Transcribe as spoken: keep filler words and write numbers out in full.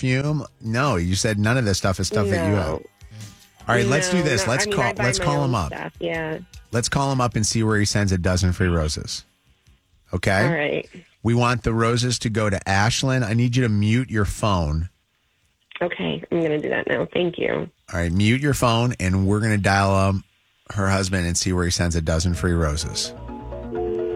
perfume. No, you said none of this stuff is stuff that you have. No. All right, let's do No, this. no. Let's I mean, call I buy let's my call own him up. stuff, Yeah. Let's call him up and see where he sends a dozen free roses. Okay? All right. We want the roses to go to Ashlyn. I need you to mute your phone. Okay. I'm going to do that now. Thank you. All right, mute your phone, and we're going to dial up her husband and see where he sends a dozen free roses.